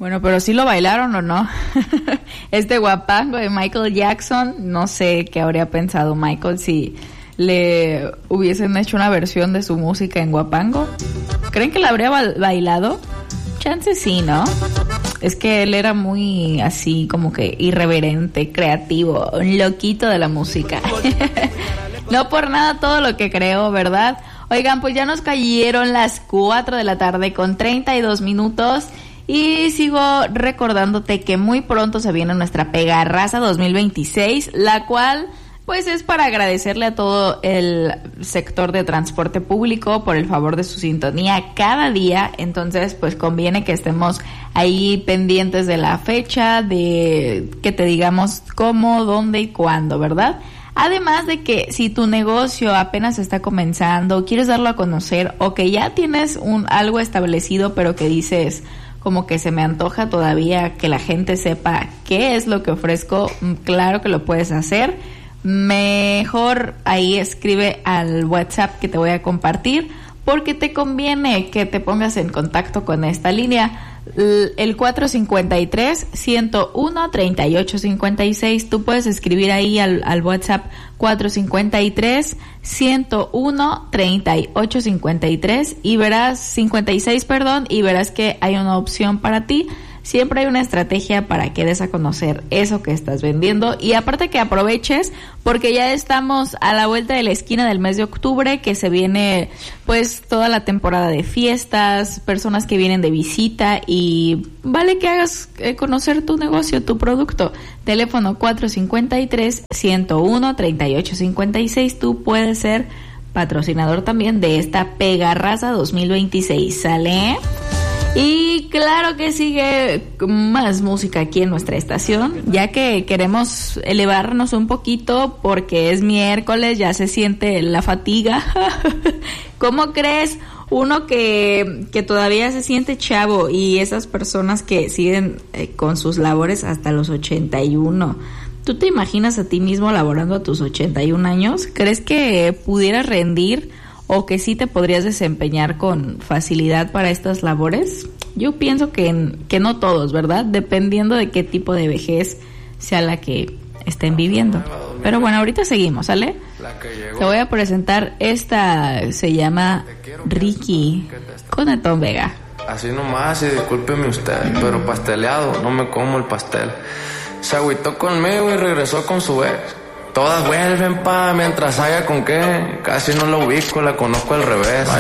Bueno, pero ¿sí lo bailaron o no? Este Guapango de Michael Jackson, no sé qué habría pensado Michael si le hubiesen hecho una versión de su música en Guapango. ¿Creen que la habría bailado? Chance sí, ¿no? Es que él era muy así como que irreverente, creativo, un loquito de la música. No por nada todo lo que creó, ¿verdad? Oigan, pues ya nos cayeron las 4 de la tarde con 32 minutos y sigo recordándote que muy pronto se viene nuestra Pegarraza 2026, la cual pues es para agradecerle a todo el sector de transporte público por el favor de su sintonía cada día. Entonces pues conviene que estemos ahí pendientes de la fecha, de que te digamos cómo, dónde y cuándo, ¿verdad? Además de que si tu negocio apenas está comenzando, quieres darlo a conocer o que ya tienes algo establecido pero que dices como que se me antoja todavía que la gente sepa qué es lo que ofrezco, claro que lo puedes hacer. Mejor ahí escribe al WhatsApp que te voy a compartir porque te conviene que te pongas en contacto con esta línea, el 453-101-3856. Tú puedes escribir ahí al WhatsApp 453-101-3853 y verás 56, y verás que hay una opción para ti. Siempre hay una estrategia para que des a conocer eso que estás vendiendo y aparte que aproveches porque ya estamos a la vuelta de la esquina del mes de octubre, que se viene pues toda la temporada de fiestas, personas que vienen de visita y vale que hagas conocer tu negocio, tu producto. Teléfono 453-101-3856. Tú puedes ser patrocinador también de esta Pegarraza 2026, ¿sale? Y claro que sigue más música aquí en nuestra estación, ya que queremos elevarnos un poquito porque es miércoles, ya se siente la fatiga. ¿Cómo crees? Uno que todavía se siente chavo y esas personas que siguen con sus labores hasta los 81. ¿Tú te imaginas a ti mismo laborando a tus 81 años? ¿Crees que pudieras rendir o que sí te podrías desempeñar con facilidad para estas labores? Yo pienso que no todos, ¿verdad? Dependiendo de qué tipo de vejez sea la que estén viviendo. Pero bueno, ahorita seguimos, ¿sale? Te voy a presentar esta, se llama Ricky, con Etón Vega. Así nomás, y discúlpeme usted, pero pasteleado, no me como el pastel. Se agüitó conmigo y regresó con su ex. Todas vuelven mientras haya con qué. Casi no la ubico, la conozco al revés.